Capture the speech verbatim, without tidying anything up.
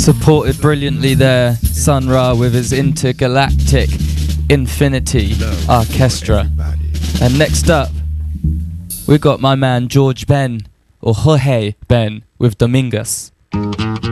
Supported brilliantly there, Sun Ra with his intergalactic Infinity Orchestra. And next up, we got my man George Ben, or Jorge Ben, with Dominguez.